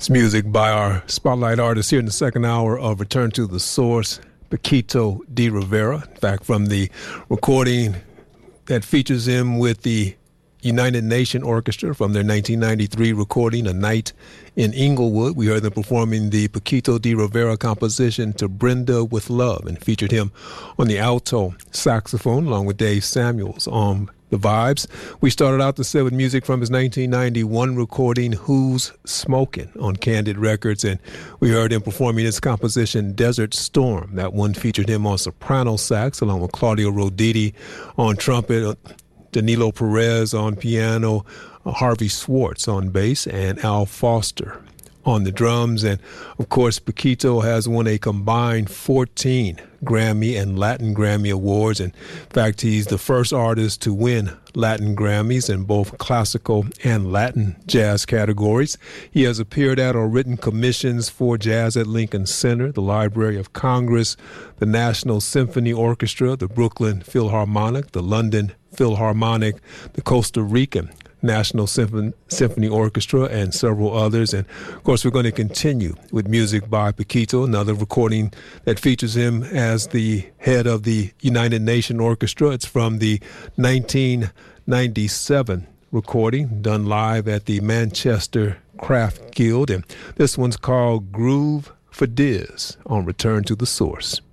It's music by our spotlight artist here in the second hour of Return to the Source, Paquito D'Rivera. In fact, from the recording that features him with the United Nation Orchestra from their 1993 recording, A Night in Inglewood. We heard them performing the Paquito D'Rivera composition To Brenda with Love and featured him on the alto saxophone along with Dave Samuels on the vibes. We started out the set with music from his 1991 recording, Who's Smoking, on Candid Records, and we heard him performing his composition, Desert Storm. That one featured him on soprano sax, along with Claudio Roditi on trumpet, Danilo Perez on piano, Harvey Swartz on bass, and Al Foster on the drums. And, of course, Paquito has won a combined 14 Grammy and Latin Grammy Awards. In fact, he's the first artist to win Latin Grammys in both classical and Latin jazz categories. He has appeared at or written commissions for Jazz at Lincoln Center, the Library of Congress, the National Symphony Orchestra, the Brooklyn Philharmonic, the London Philharmonic, the Costa Rican National Symphony Orchestra, and several others. And, of course, we're going to continue with music by Paquito, another recording that features him as the head of the United Nation Orchestra. It's from the 1997 recording done live at the Manchester Craft Guild. And this one's called Groove for Diz on Return to the Source.